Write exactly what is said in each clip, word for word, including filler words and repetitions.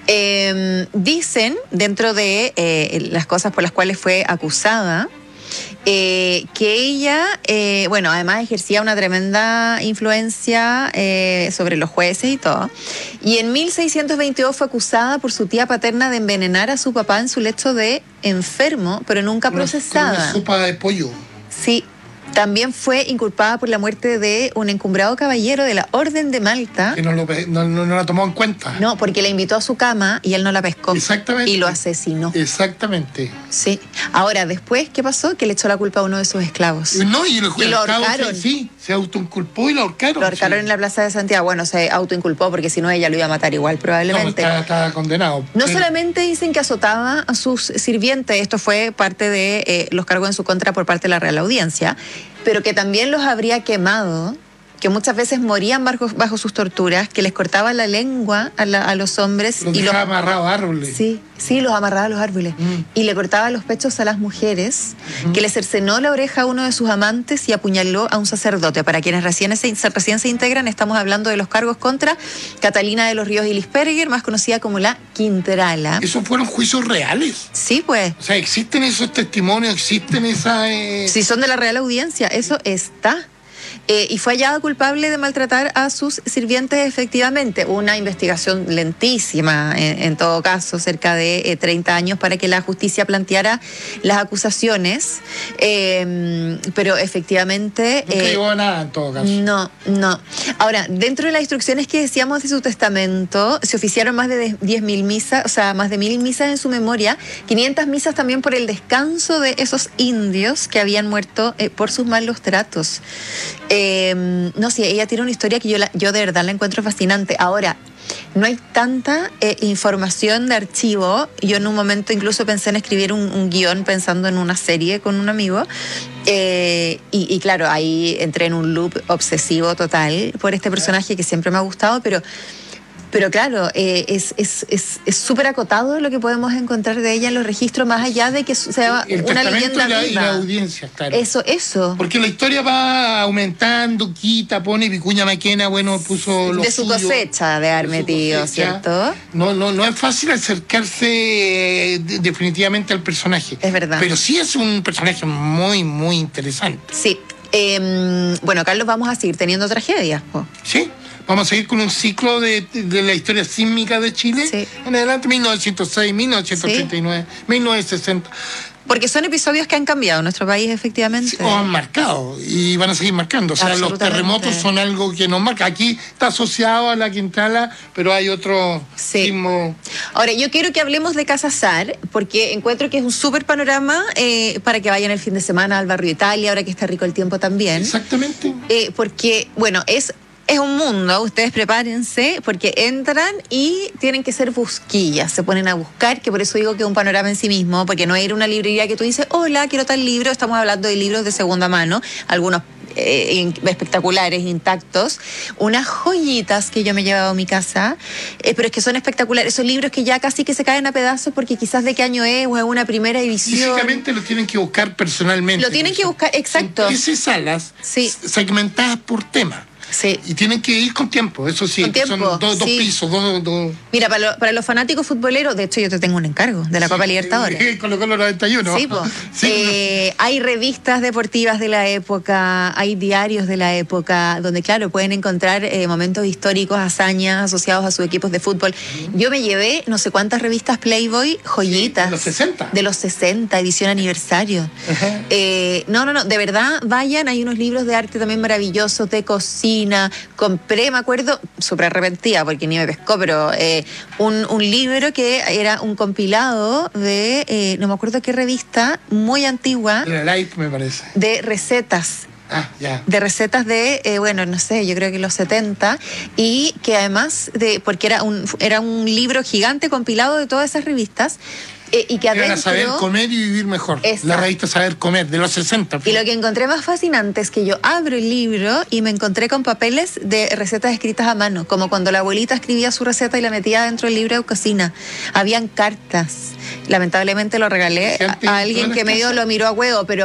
Eh, dicen, dentro de eh, las cosas por las cuales fue acusada, Eh, que ella, eh, bueno, además ejercía una tremenda influencia eh, sobre los jueces y todo. Y en mil seiscientos veintidós fue acusada por su tía paterna de envenenar a su papá en su lecho de enfermo, pero nunca Una- procesada. Con una sopa de pollo. Sí. También fue inculpada por la muerte de un encumbrado caballero de la Orden de Malta. Que no, lo, pe- no, no, no la tomó en cuenta. No, porque la invitó a su cama y él no la pescó. Exactamente. Y lo asesinó. Exactamente. Sí. Ahora, después, ¿qué pasó? Que le echó la culpa a uno de sus esclavos. No, y, el, Y el lo cabo ahorcaron. se- sí, se autoinculpó y lo ahorcaron. Lo ahorcaron sí. en la Plaza de Santiago. Bueno, se autoinculpó porque si no ella lo iba a matar igual, No, probablemente. está, está condenado. No Pero- solamente dicen que azotaba a sus sirvientes, esto fue parte de eh, los cargos en su contra por parte de la Real Audiencia, pero que también los habría quemado, que muchas veces morían bajo, bajo sus torturas, que les cortaba la lengua a, la- a los hombres Los y los dejaba amarrados a árboles. Sí, sí, los amarraba a los árboles. Mm. Y le cortaba los pechos a las mujeres, que le cercenó la oreja a uno de sus amantes y apuñaló a un sacerdote. Para quienes recién se, recién se integran, estamos hablando de los cargos contra Catalina de los Ríos Ilisperger, más conocida como la Quintrala. Esos fueron juicios reales. Sí, pues. O sea, existen esos testimonios, existen esas... Eh... Si son de la Real Audiencia, eso está. Eh, y fue hallada culpable de maltratar a sus sirvientes efectivamente. Una investigación lentísima, en, en todo caso, cerca de eh, treinta años para que la justicia planteara las acusaciones. Eh, pero efectivamente... Nunca eh, llegó a nada en todo caso. No, no. Ahora, dentro de las instrucciones que decíamos de su testamento, se oficiaron más de diez mil misas, o sea, más de mil misas en su memoria, quinientas misas también por el descanso de esos indios que habían muerto eh, por sus malos tratos. Eh, no sé, ella tiene una historia que yo, la, yo de verdad la encuentro fascinante. Ahora, no hay tanta eh, información de archivo. Yo en un momento incluso pensé en escribir un, un guión pensando en una serie con un amigo. Eh, y, y claro, ahí entré en un loop obsesivo total por este personaje que siempre me ha gustado, pero... Pero claro, eh, es es es es súper acotado lo que podemos encontrar de ella en los registros, más allá de que sea El una testamento leyenda y la, y viva. la audiencia, claro. Eso, eso. Porque la historia va aumentando, quita, pone, Vicuña Maquena, bueno, puso lo De su suyo, cosecha de haber de su metido, cosecha. ¿cierto? No, no, no es fácil acercarse eh, de- definitivamente al personaje. Es verdad. Pero sí es un personaje muy, muy interesante. Sí. Eh, bueno, Carlos, vamos a seguir teniendo tragedias. po. ¿Sí? Vamos a seguir con un ciclo de, de la historia sísmica de Chile. Sí. En adelante, mil novecientos seis, mil novecientos treinta y nueve, mil novecientos sesenta. Porque son episodios que han cambiado nuestro país, efectivamente. Sí, o han marcado y van a seguir marcando. O sea, los Absolutamente. terremotos son algo que nos marca. Aquí está asociado a la Quintrala, pero hay otro Sí. sismo. Ahora, yo quiero que hablemos de Casa Sar, porque encuentro que es un súper panorama eh, para que vayan el fin de semana al barrio Italia, ahora que está rico el tiempo también. Exactamente. Eh, porque, bueno, es... Es un mundo, ustedes prepárense, porque entran y tienen que ser busquillas, se ponen a buscar, que por eso digo que es un panorama en sí mismo, porque no es ir a una librería que tú dices, hola, quiero tal libro, estamos hablando de libros de segunda mano, algunos eh, in- espectaculares, intactos, unas joyitas que yo me he llevado a mi casa, eh, pero es que son espectaculares, esos libros que ya casi que se caen a pedazos porque quizás de qué año es, o es una primera edición. Físicamente lo tienen que buscar personalmente. Lo tienen que buscar, exacto. Son trece salas Sí. segmentadas por tema. Sí. Y tienen que ir con tiempo, eso sí. Con tiempo, Son dos, dos sí. pisos, dos... dos... Mira, para, lo- para los fanáticos futboleros, de hecho yo te tengo un encargo de la Copa Libertadores. Con los noventa y uno. Sí, po. Sí. Eh, hay revistas deportivas de la época, hay diarios de la época, donde, claro, pueden encontrar eh, momentos históricos, hazañas asociados a sus equipos de fútbol. Yo me llevé no sé cuántas revistas Playboy, joyitas. de los sesenta. De los sesenta, edición aniversario. Ajá. Eh, no, no, no, de verdad, vayan, hay unos libros de arte también maravillosos, de cocina. Compré, me acuerdo, súper arrepentida porque ni me pescó, pero eh, un, un libro que era un compilado de, eh, no me acuerdo qué revista, muy antigua, Era Life, me parece. de recetas. Ah, ya. De recetas de, eh, bueno, no sé, yo creo que los setenta, y que además, de porque era un, era un libro gigante compilado de todas esas revistas, eh, y que Era adentro... Saber Comer y Vivir Mejor. Esa. La revista Saber Comer, de los sesenta. Y lo que encontré más fascinante es que yo abro el libro y me encontré con papeles de recetas escritas a mano, como cuando la abuelita escribía su receta y la metía dentro del libro de cocina. Habían cartas. Lamentablemente lo regalé Gente a, a en alguien todas que las medio casas. lo miró a huevo, pero...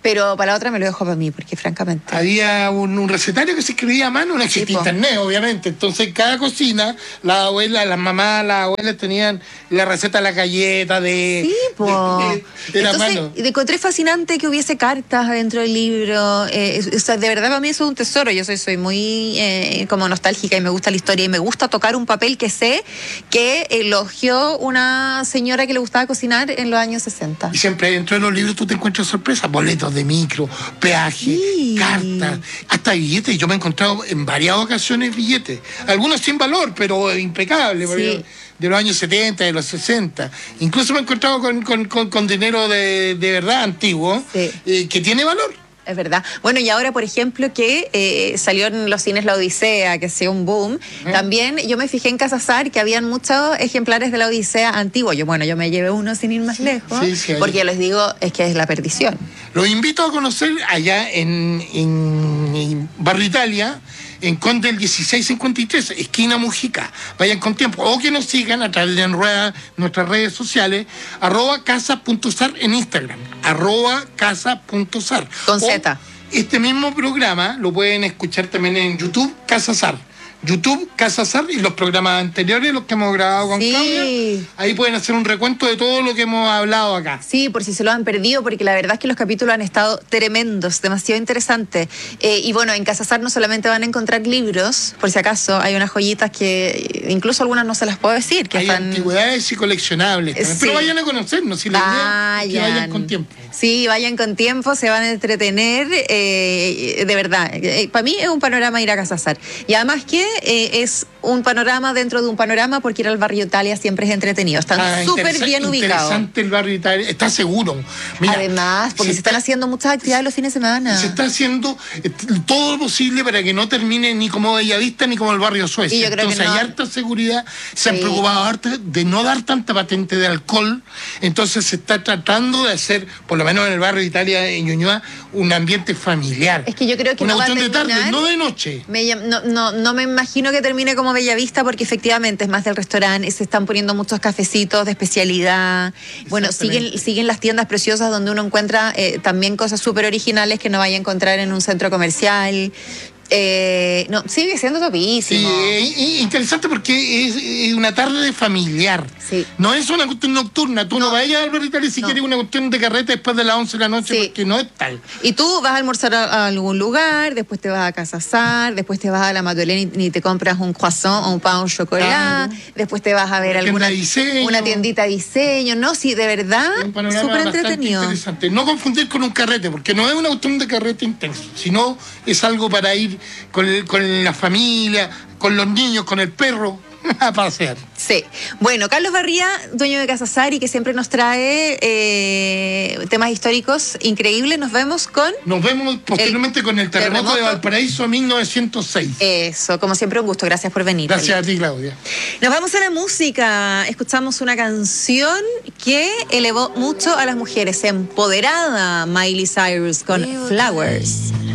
Pero para la otra me lo dejo para mí, porque francamente... Había un, un recetario que se escribía a mano, no existía Sí, po. internet, obviamente. Entonces, cada cocina, las abuelas, las mamás, las abuelas tenían la receta de la galleta de, Sí, po. de, de la Entonces, mano. encontré fascinante que hubiese cartas dentro del libro. Eh, o sea, de verdad para mí eso es un tesoro. Yo soy, soy muy eh, como nostálgica y me gusta la historia y me gusta tocar un papel que sé que elogió una señora que le gustaba cocinar en los años sesenta. Y siempre dentro de los libros tú te encuentras sorpresas, boletos de micro, peaje, Sí. cartas, hasta billetes. Yo me he encontrado en varias ocasiones billetes, algunos sin valor, pero impecables, Sí. de los años setenta, de los sesenta. Incluso me he encontrado con, con, con, con dinero de, de verdad antiguo, Sí. eh, que tiene valor. Es verdad. Bueno, y ahora, por ejemplo, que eh, salió en los cines La Odisea, que ha sido un boom, ¿Eh? también yo me fijé en Casazar que habían muchos ejemplares de La Odisea antiguos. Yo, bueno, yo me llevé uno sin ir más lejos, Sí, sí, hay. porque les digo, es que es la perdición. Los invito a conocer allá en, en, en Barrio Italia, en Conde el dieciséis cincuenta y tres, esquina Mujica. Vayan con tiempo. O que nos sigan a través de nuestras, nuestras redes sociales, arroba casa.sar en Instagram, arroba casa.sar. Con O Z. Este mismo programa lo pueden escuchar también en YouTube, Casa Sar. YouTube, Casa Sar, y los programas anteriores, los que hemos grabado con Sí. Claudia, ahí pueden hacer un recuento de todo lo que hemos hablado acá. Sí, por si se lo han perdido, porque la verdad es que los capítulos han estado tremendos, demasiado interesantes. Eh, y bueno, en Casazar no solamente van a encontrar libros, por si acaso, hay unas joyitas que incluso algunas no se las puedo decir, que Hay están... antigüedades y coleccionables también. Sí. Pero vayan a conocernos, si la idea es que Vayan. vayan con tiempo. Sí, vayan con tiempo, se van a entretener, eh, de verdad. Eh, para mí es un panorama ir a Casazar. Y además que eh, es un panorama dentro de un panorama, porque ir al barrio Italia siempre es entretenido. Están Ah, súper interesa- bien ubicados. Interesante el barrio Italia, está seguro. Mira, Además, porque se, están está- haciendo muchas actividades los fines de semana. Se está haciendo eh, todo lo posible para que no termine ni como Bellavista ni como el barrio Suecia. Y yo creo que Entonces no- hay harta seguridad, se han Sí. preocupado harto de no dar tanta patente de alcohol, entonces se está tratando de hacer, por lo menos en el barrio de Italia, en Ñuñoa, un ambiente familiar. Es que yo creo que Una no va a cuestión de tarde, terminar. no de noche. Me llam- no, no, no me imagino que termine como Bellavista, porque efectivamente es más del restaurante, se están poniendo muchos cafecitos de especialidad. Bueno, Exactamente. siguen, siguen las tiendas preciosas donde uno encuentra eh, también cosas súper originales que no vaya a encontrar en un centro comercial. Eh, no, sigue siendo Sí, topísimo. es, es interesante porque es, es una tarde familiar. Sí. No es una cuestión nocturna. Tú no, No. vayas al barrio Italia si No. quieres una cuestión de carrete después de las once de la noche, Sí. porque no es tal. Y tú vas a almorzar a, a algún lugar, después te vas a Casazar, después te vas a la Madeleine y, y te compras un croissant o un pan au chocolat, Claro. después te vas a ver Una tienda alguna de diseño. una tiendita de diseño, no, sí, de verdad, Es un panorama súper bastante entretenido. interesante. No confundir con un carrete, porque no es una cuestión de carrete intenso, sino es algo para ir con, el- con la familia, con los niños, con el perro, a pasear. Sí. Bueno, Carlos Barría, dueño de Casazar y que siempre nos trae eh, temas históricos increíbles. Nos vemos con Nos vemos posteriormente con el terremoto, terremoto. de Valparaíso mil novecientos seis. eso. Como siempre, un gusto. Gracias por venir. Gracias a ti, Claudia. Nos vamos a la música. Escuchamos una canción que elevó mucho a las mujeres. Empoderada, Miley Cyrus con Flowers.